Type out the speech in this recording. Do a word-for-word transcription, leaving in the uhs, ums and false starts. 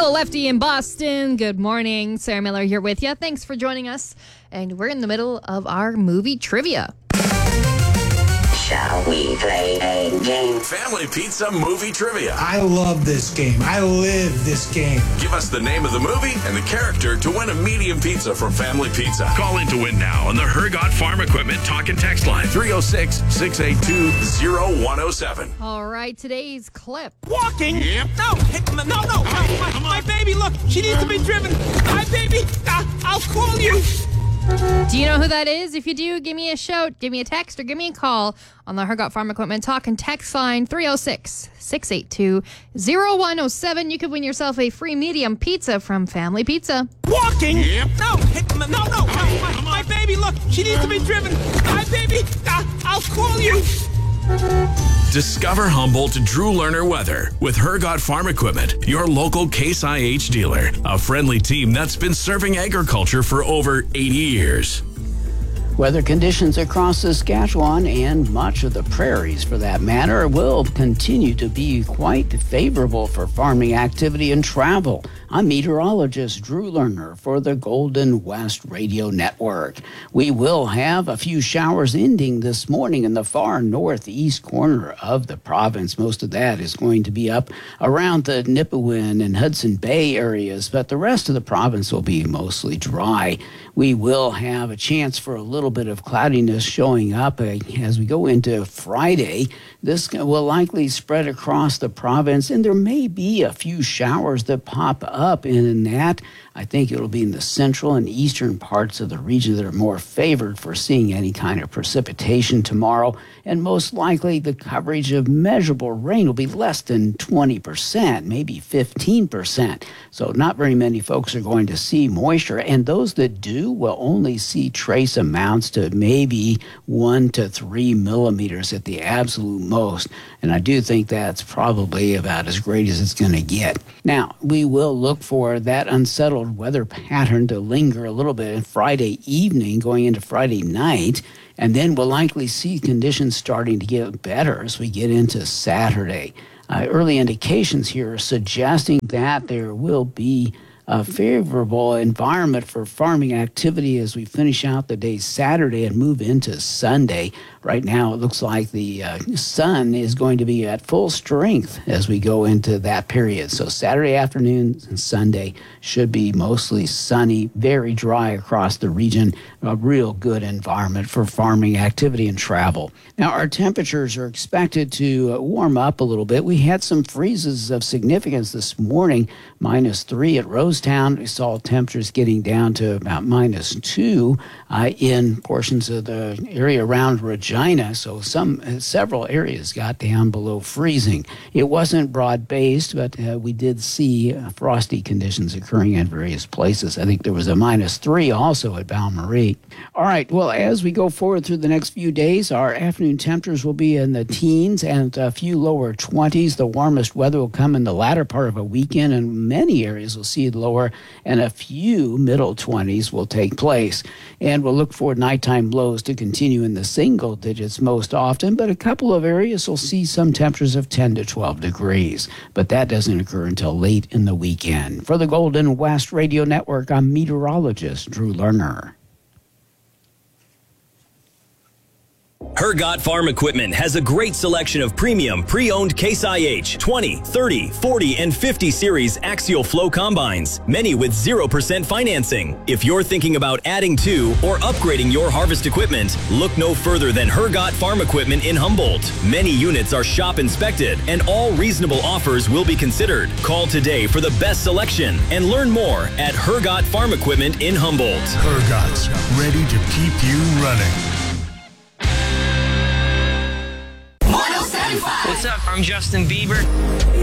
Hello, Lefty in Boston. Good morning. Sarah Miller here with you. Thanks for joining us. And we're in the middle of our movie trivia. Shall we play a game? Family Pizza Movie Trivia. I love this game. I live this game. Give us the name of the movie and the character to win a medium pizza from Family Pizza. Call in to win now on the Hergot Farm Equipment talk and text line. three oh six, six eight two, oh one oh seven. All right, today's clip. Walking? Yep. No, no, no, no. My, my, my baby, look, she needs to be driven. My baby, uh, I'll call you. Do you know who that is? If you do, give me a shout, give me a text, or give me a call on the Hergot Farm Equipment talk and text line three oh six, six eight two, oh one oh seven. You could win yourself a free medium pizza from Family Pizza. Walking? Yep. No, no, no, no. My, my baby, look, she needs to be driven. My baby, uh, I'll call you. Discover Humboldt Drew Lerner Weather with Hergot Farm Equipment, your local Case I H dealer. A friendly team that's been serving agriculture for over eighty years. Weather conditions across Saskatchewan and much of the prairies, for that matter, will continue to be quite favorable for farming activity and travel. I'm meteorologist Drew Lerner for the Golden West Radio Network. We will have a few showers ending this morning in the far northeast corner of the province. Most of that is going to be up around the Nipawin and Hudson Bay areas, but the rest of the province will be mostly dry. We will have a chance for a little bit of cloudiness showing up uh, as we go into Friday. This will likely spread across the province, and there may be a few showers that pop up in that. I think it'll be in the central and eastern parts of the region that are more favored for seeing any kind of precipitation tomorrow. And most likely the coverage of measurable rain will be less than twenty percent, maybe fifteen percent. So not very many folks are going to see moisture. And those that do will only see trace amounts to maybe one to three millimeters at the absolute most. And I do think that's probably about as great as it's going to get. Now, we will look for that unsettled weather pattern to linger a little bit Friday evening going into Friday night, and then we'll likely see conditions starting to get better as we get into Saturday. Uh, early indications here are suggesting that there will be a favorable environment for farming activity as we finish out the day Saturday and move into Sunday. Right now, it looks like the uh, sun is going to be at full strength as we go into that period. So Saturday afternoon and Sunday should be mostly sunny, very dry across the region. A real good environment for farming activity and travel. Now, our temperatures are expected to warm up a little bit. We had some freezes of significance this morning, minus three at Rosetown. We saw temperatures getting down to about minus two uh, in portions of the area around Regina. So some uh, several areas got down below freezing. It wasn't broad-based, but uh, we did see uh, frosty conditions occurring in various places. I think there was a minus three also at Val-Marie. All right, well, as we go forward through the next few days, our afternoon temperatures will be in the teens and a few lower twenties. The warmest weather will come in the latter part of a weekend, and many areas will see it lower, and a few middle twenties will take place. And we'll look for nighttime lows to continue in the single digits most often, but a couple of areas will see some temperatures of ten to twelve degrees. But that doesn't occur until late in the weekend. For the Golden West Radio Network, I'm meteorologist Drew Lerner. Hergot Farm Equipment has a great selection of premium pre-owned Case I H twenty, thirty, forty, and fifty series axial flow combines, many with zero percent financing. If you're thinking about adding to or upgrading your harvest equipment, look no further than Hergot Farm Equipment in Humboldt. Many units are shop inspected and all reasonable offers will be considered. Call today for the best selection and learn more at Hergot Farm Equipment in Humboldt. Hergot's, ready to keep you running. What's up? I'm Justin Bieber.